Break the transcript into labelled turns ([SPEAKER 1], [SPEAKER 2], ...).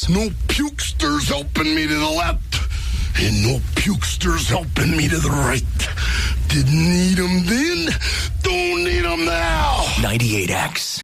[SPEAKER 1] No pukesters helping me to the left, and no pukesters helping me to the right. Didn't need them then, don't need them now.
[SPEAKER 2] 98X.